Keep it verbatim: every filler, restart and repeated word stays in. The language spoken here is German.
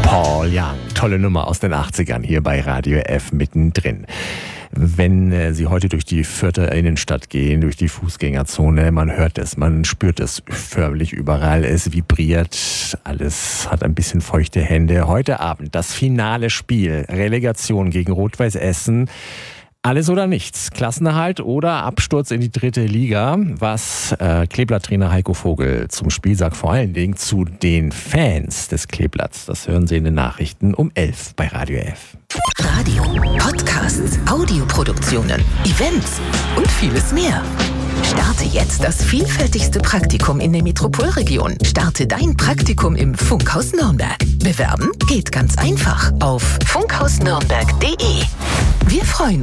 Paul Young, tolle Nummer aus den achtzigern hier bei Radio F mittendrin. Wenn äh, Sie heute durch die Fürther Innenstadt gehen, durch die Fußgängerzone, man hört es, man spürt es förmlich überall, es vibriert, alles hat ein bisschen feuchte Hände. Heute Abend das finale Spiel, Relegation gegen Rot-Weiß Essen. Alles oder nichts, Klassenerhalt oder Absturz in die dritte Liga, was äh, Kleeblatt-Trainer Heiko Vogel zum Spiel sagt, vor allen Dingen zu den Fans des Kleeblatts. Das hören Sie in den Nachrichten um elf bei Radio F. Radio, Podcasts, Audioproduktionen, Events und vieles mehr. Starte jetzt das vielfältigste Praktikum in der Metropolregion. Starte dein Praktikum im Funkhaus Nürnberg. Bewerben geht ganz einfach auf funkhaus nürnberg punkt de. Wir freuen uns.